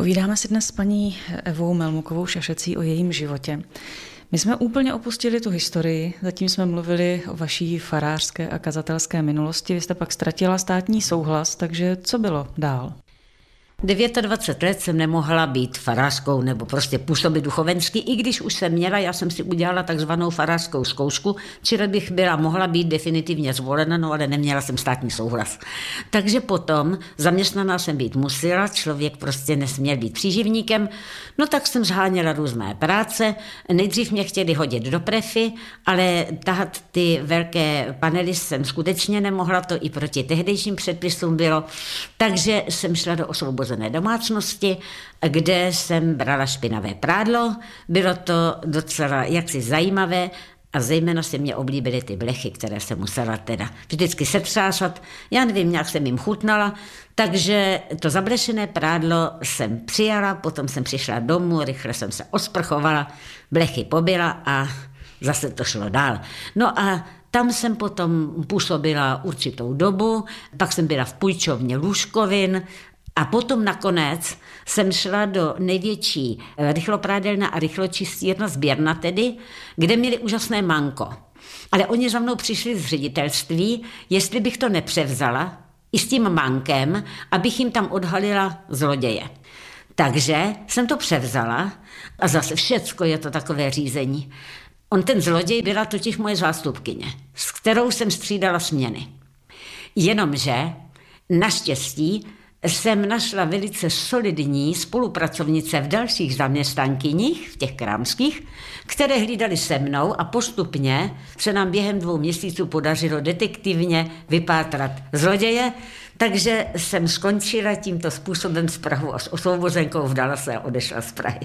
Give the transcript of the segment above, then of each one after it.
Povídáme si dnes s paní Evou Melmukovou Šašecí o jejím životě. My jsme úplně opustili tu historii, zatím jsme mluvili o vaší farářské a kazatelské minulosti. Vy jste pak ztratila státní souhlas, takže co bylo dál? 29 let jsem nemohla být farářskou nebo prostě působit duchovensky, i když už jsem měla, já jsem si udělala takzvanou farářskou zkoušku, čili bych mohla být definitivně zvolena, no ale neměla jsem státní souhlas. Takže potom zaměstnaná jsem být musela, člověk prostě nesměl být příživníkem, no tak jsem zháněla různé práce, nejdřív mě chtěli hodit do prefy, ale tahat ty velké panely jsem skutečně nemohla, to i proti tehdejším předpisům bylo, takže jsem šla do osvobozené domácnosti, kde jsem brala špinavé prádlo. Bylo to docela jaksi zajímavé a zejména se mě oblíbily ty blechy, které jsem musela teda vždycky setřásat. Já nevím, nějak jsem jim chutnala, takže to zablešené prádlo jsem přijala, potom jsem přišla domů, rychle jsem se osprchovala, blechy pobyla a zase to šlo dál. No a tam jsem potom působila určitou dobu, pak jsem byla v půjčovně lůžkovin, a potom nakonec jsem šla do největší rychloprádelna a rychločistírna sběrna tedy, kde měli úžasné manko. Ale oni za mnou přišli z ředitelství, jestli bych to nepřevzala i s tím mankem, abych jim tam odhalila zloděje. Takže jsem to převzala a zase všecko je to takové řízení. Ten zloděj byla totiž moje zástupkyně, s kterou jsem střídala směny. Jenomže naštěstí jsem našla velice solidní spolupracovnice v dalších zaměstnankyních, v těch krámských, které hlídali se mnou a postupně se nám během 2 měsíců podařilo detektivně vypátrat zloděje, takže jsem skončila tímto způsobem s Prahou a s osvobozenkou, vdala se a odešla z Prahy.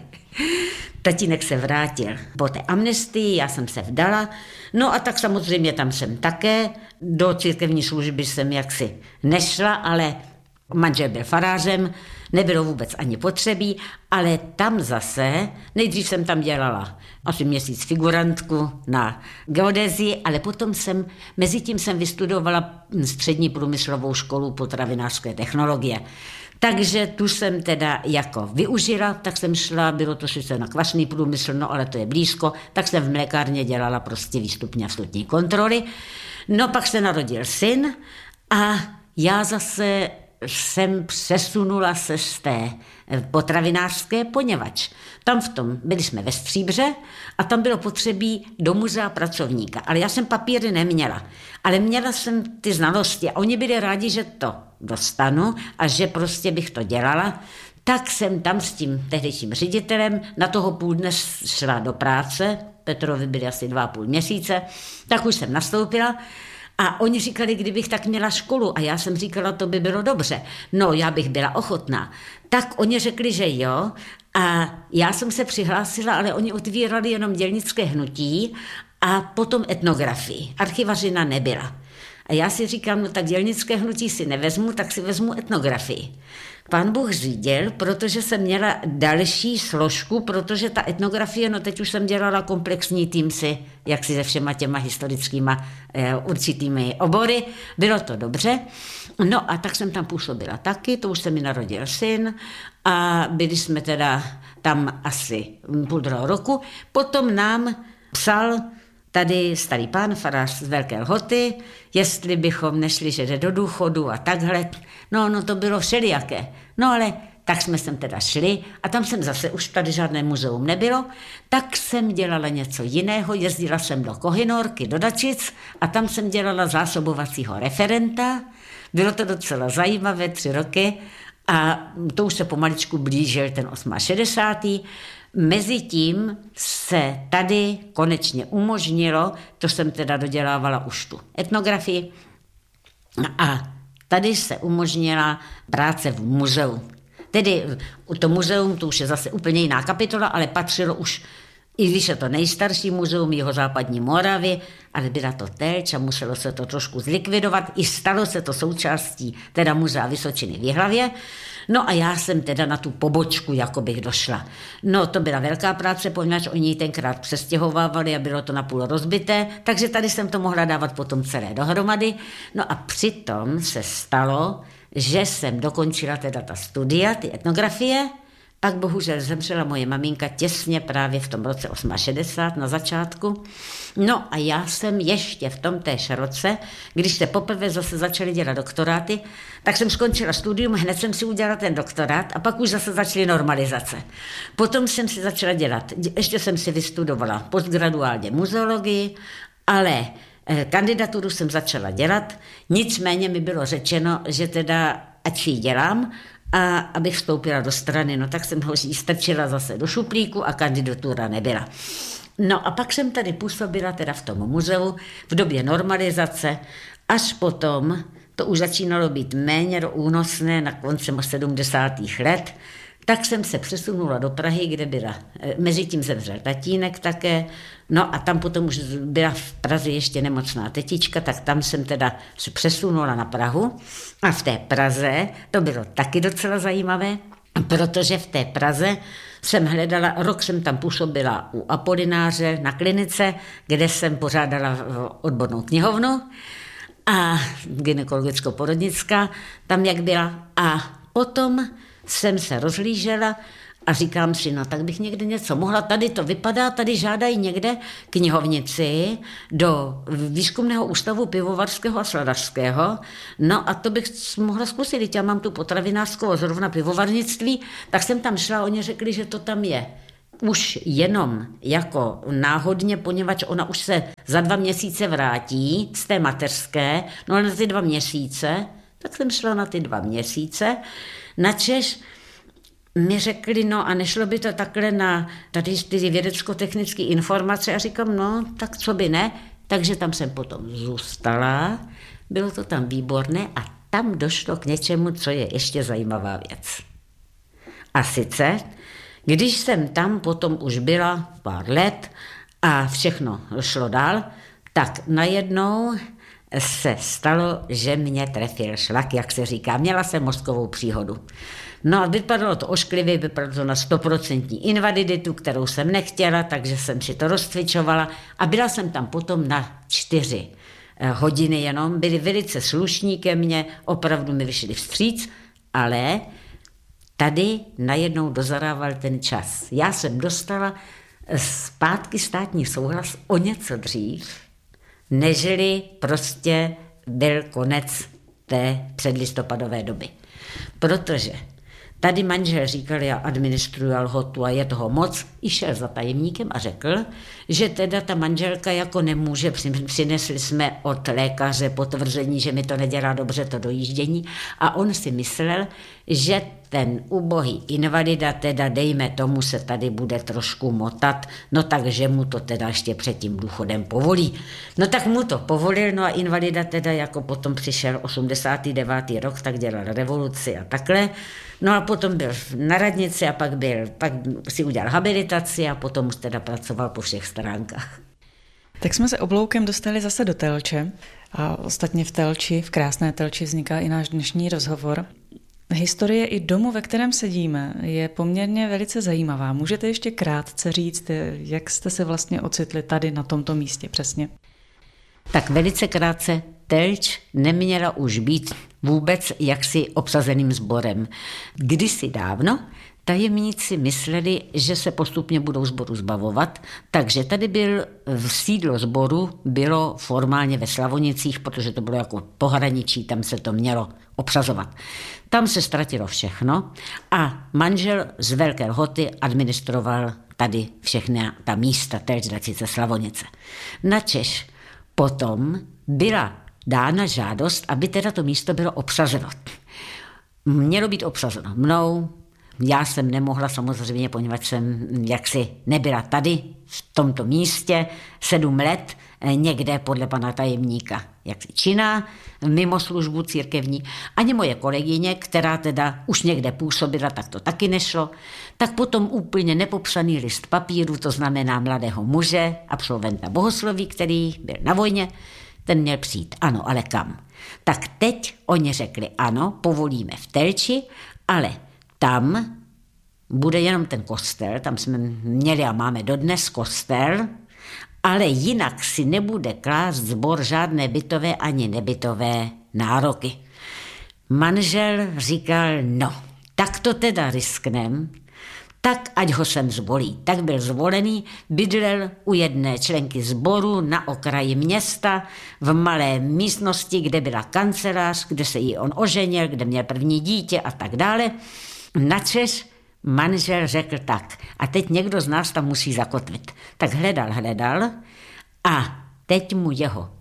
Tatínek se vrátil po té amnestii, já jsem se vdala, no a tak samozřejmě tam jsem také, do církevní služby jsem jaksi nešla, ale manžel byl farářem, nebylo vůbec ani potřebí, ale tam zase, nejdřív jsem tam dělala asi měsíc figurantku na geodezii, ale potom mezitím jsem vystudovala střední průmyslovou školu potravinářské technologie. Takže tu jsem teda jako využila, tak jsem šla, bylo to sice na kvasný průmysl, no ale to je blízko, tak jsem v mlékárně dělala prostě výstupní a vstupní kontroly. No pak se narodil syn a já zase jsem přesunula se z té potravinářské, poněvadž tam byli jsme ve Stříbře a tam bylo potřebí do muzea pracovníka, ale já jsem papíry neměla, ale měla jsem ty znalosti a oni byli rádi, že to dostanu a že prostě bych to dělala, tak jsem tam s tím tehdejším ředitelem na toho půl dne šla do práce, Petrovi byly asi 2,5 měsíce, tak už jsem nastoupila. A oni říkali, kdybych tak měla školu a já jsem říkala, to by bylo dobře. No, já bych byla ochotná. Tak oni řekli, že jo a já jsem se přihlásila, ale oni otvírali jenom dělnické hnutí a potom etnografii. Archivařina nebyla. A já si říkám, no tak dělnické hnutí si nevezmu, tak si vezmu etnografii. Pán Bůh řídil, protože jsem měla další složku, protože ta etnografie, no teď už jsem dělala komplexní tým jak si se všema těma historickýma určitými obory, bylo to dobře. No a tak jsem tam působila taky, to už se mi narodil syn a byli jsme teda tam asi 1,5 roku. Potom nám psal tady starý pán, farář z Velké Lhoty, jestli bychom nešli, že jde do důchodu a takhle. No to bylo všelijaké. No ale tak jsme sem teda šli a tam jsem zase, už tady žádné muzeum nebylo, tak jsem dělala něco jiného, jezdila jsem do Kohynorky, do Dačic a tam jsem dělala zásobovacího referenta. Bylo to docela zajímavé, 3 roky a to už se pomaličku blížil ten 68. Mezitím se tady konečně umožnilo, to jsem teda dodělávala už tu etnografii, a tady se umožnila práce v muzeu. Tedy to muzeum, to už je zase úplně jiná kapitola, ale patřilo už, i když je to nejstarší muzeum Jihozápadní Moravy, ale byla to Telč a muselo se to trošku zlikvidovat, i stalo se to součástí teda muzea Vysočiny v Jihlavě. No a já jsem teda na tu pobočku jako bych došla. No to byla velká práce, poněvadž oni ji tenkrát přestěhovávali a bylo to napůl rozbité, takže tady jsem to mohla dávat potom celé dohromady. No a přitom se stalo, že jsem dokončila teda ta studia, ty etnografie, Pak bohužel zemřela moje maminka těsně právě v tom roce 68 na začátku. No a já jsem ještě v tom též roce, když se poprvé zase začaly dělat doktoráty, tak jsem skončila studium, hned jsem si udělala ten doktorát a pak už zase začaly normalizace. Potom jsem si začala dělat, ještě jsem si vystudovala postgraduálně muzeologii, ale kandidaturu jsem začala dělat, nicméně mi bylo řečeno, že teda ať si ji dělám, a abych vstoupila do strany, no tak jsem ho strčila zase do šuplíku a kandidatura nebyla. No a pak jsem tady působila teda v tom muzeu v době normalizace, až potom to už začínalo být méně únosné na koncem 70. let, tak jsem se přesunula do Prahy, kde byla, mezi tím zemřel tatínek také, no a tam potom už byla v Praze ještě nemocná tetička, tak tam jsem teda se přesunula na Prahu a v té Praze to bylo taky docela zajímavé, protože v té Praze jsem hledala, rok jsem tam působila u Apolináře na klinice, kde jsem pořádala odbornou knihovnu a gynekologicko-porodnická, tam jak byla a potom jsem se rozhlížela a říkám si, no tak bych někde něco mohla, tady to vypadá, tady žádají někde knihovnici do výzkumného ústavu pivovarského a sladařského, no a to bych mohla zkusit, já mám tu potravinářskou a zrovna pivovarnictví, tak jsem tam šla, oni řekli, že to tam je. Už jenom jako náhodně, poněvadž ona už se za 2 měsíce vrátí z té mateřské, no ale na ty 2 měsíce, tak jsem šla na ty 2 měsíce, načež mi řekli, no a nešlo by to takhle na tady ty vědecko-technické informace a říkám, no tak co by ne, takže tam jsem potom zůstala, bylo to tam výborné a tam došlo k něčemu, co je ještě zajímavá věc. A sice, když jsem tam potom už byla pár let a všechno šlo dál, tak najednou se stalo, že mě trefil šlak, jak se říká. Měla jsem mozkovou příhodu. No a vypadalo to ošklivě, vypadalo to na 100% invaliditu, kterou jsem nechtěla, takže jsem si to rozcvičovala a byla jsem tam potom na 4 hodiny jenom. Byli velice slušní ke mně, opravdu mi vyšli vstříc, ale tady najednou dozarával ten čas. Já jsem dostala zpátky státní souhlas o něco dřív, neželi prostě byl konec té předlistopadové doby. Protože tady manžel říkal, já administruju lhotu a je toho moc, i šel za tajemníkem a řekl, že teda ta manželka jako nemůže, přinesli jsme od lékaře potvrzení, že mi to nedělá dobře to dojíždění a on si myslel, že ten ubohý invalida teda dejme tomu se tady bude trošku motat, no takže mu to teda ještě před tím důchodem povolí. No tak mu to povolil, no a invalida teda jako potom přišel 89. rok, tak dělal revoluci a takhle. No a potom byl na radnici a pak si udělal habilitaci a potom už teda pracoval po všech stránkách. Tak jsme se obloukem dostali zase do Telče a ostatně v Telči, v krásné Telči vzniká i náš dnešní rozhovor. Historie i domu, ve kterém sedíme, je poměrně velice zajímavá. Můžete ještě krátce říct, jak jste se vlastně ocitli tady na tomto místě přesně? Tak velice krátce, Telč neměla už být vůbec jaksi obsazeným sborem. Kdysi dávno tajemníci mysleli, že se postupně budou sboru zbavovat, takže tady byl v sídlo sboru, bylo formálně ve Slavonicích, protože to bylo jako pohraničí, tam se to mělo obsazovat. Tam se ztratilo všechno a manžel z Velké Lhoty administroval tady všechny ta místa, Telč, Dračice, Slavonice. Načež potom byla dána žádost, aby teda to místo bylo obsazeno. Mělo být obsazeno mnou, já jsem nemohla samozřejmě, poněvadž jsem jaksi nebyla tady v tomto místě 7 let, někde podle pana tajemníka jaksi činná, mimo službu církevní. Ani moje kolegyně, která teda už někde působila, tak to taky nešlo. Tak potom úplně nepopsaný list papíru, to znamená mladého muže, absolventa bohosloví, který byl na vojně, ten měl přijít. Ano, ale kam? Tak teď oni řekli, ano, povolíme v Telči, ale tam bude jenom ten kostel, tam jsme měli a máme dodnes kostel, ale jinak si nebude klást sbor žádné bytové ani nebytové nároky. Manžel říkal, no, tak to teda risknem, tak ať ho sem zvolí. Tak byl zvolený, bydlel u jedné členky sboru na okraji města, v malé místnosti, kde byla kancelář, kde se jí on oženil, kde měl první dítě a tak dále. Načež manžel řekl tak, a teď někdo z nás tam musí zakotvit. Tak hledal a teď mu jeho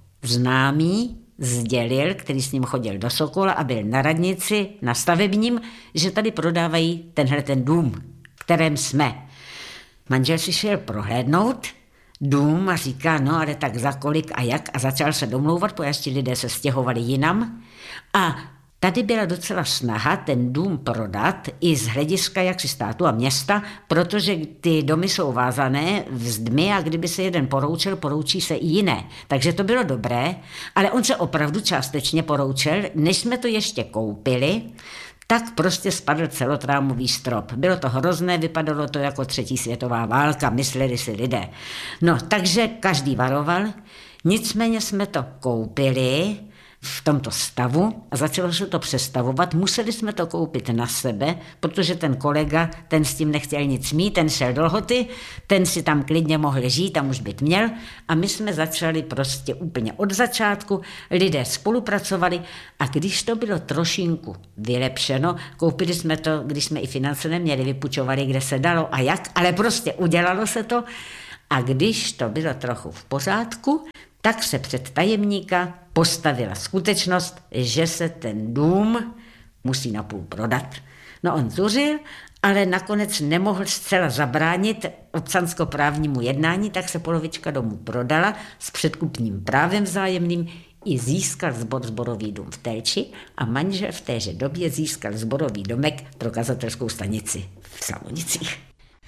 známý sdělil, který s ním chodil do Sokola a byl na radnici, na stavebním, že tady prodávají tenhle ten dům, v kterém jsme. Manžel si šel prohlédnout dům a říká, no ale tak za kolik a jak, a začal se domlouvat, protože ti lidé se stěhovali jinam a tady byla docela snaha ten dům prodat i z hlediska jaksi státu a města, protože ty domy jsou vázané vzdmi a kdyby se jeden poroučil, poroučí se i jiné. Takže to bylo dobré, ale on se opravdu částečně poroučil, než jsme to ještě koupili, tak prostě spadl celotrámový strop. Bylo to hrozné, vypadalo to jako 3. světová válka, mysleli si lidé. No, takže každý varoval, nicméně jsme to koupili v tomto stavu a začalo se to přestavovat. Museli jsme to koupit na sebe, protože ten kolega, ten s tím nechtěl nic mít, ten šel do Lhoty, ten si tam klidně mohl žít, tam už byt měl a my jsme začali prostě úplně od začátku, lidé spolupracovali a když to bylo trošinku vylepšeno, koupili jsme to, když jsme i finance neměli, vypučovali, kde se dalo a jak, ale prostě udělalo se to a když to bylo trochu v pořádku, tak se před tajemníka postavila skutečnost, že se ten dům musí napůl prodat. No on zuřil, ale nakonec nemohl zcela zabránit občanskoprávnímu jednání, tak se polovička domu prodala s předkupním právem vzájemným i získal zborový dům v Telči a manžel v téže době získal zborový domek pro kazatelskou stanici v Salonicích.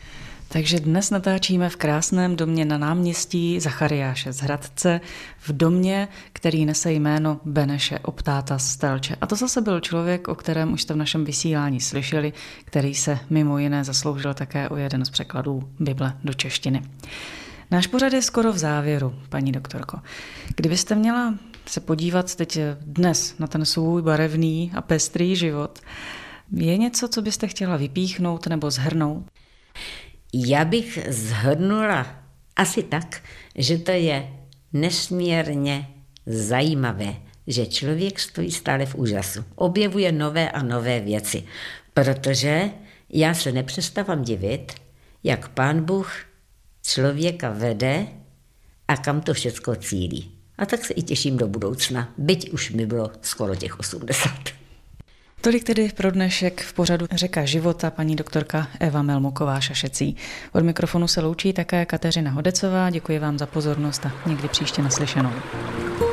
Takže dnes natáčíme v krásném domě na náměstí Zachariáše z Hradce, v domě, který nese jméno Beneše Optáta z Telče. A to zase byl člověk, o kterém už jste v našem vysílání slyšeli, který se mimo jiné zasloužil také o jeden z překladů Bible do češtiny. Náš pořad je skoro v závěru, paní doktorko. Kdybyste měla se podívat teď dnes na ten svůj barevný a pestrý život, je něco, co byste chtěla vypíchnout nebo shrnout? Já bych shrnula asi tak, že to je nesmírně zajímavé, že člověk stojí stále v úžasu. Objevuje nové a nové věci, protože já se nepřestávám divit, jak Pán Bůh člověka vede a kam to všecko cílí. A tak se i těším do budoucna, byť už mi bylo skoro těch 80. Tolik tedy pro dnešek v pořadu Řeka života paní doktorka Eva Melmuková-Šašecí. Od mikrofonu se loučí také Kateřina Hodecová. Děkuji vám za pozornost a někdy příště naslyšenou.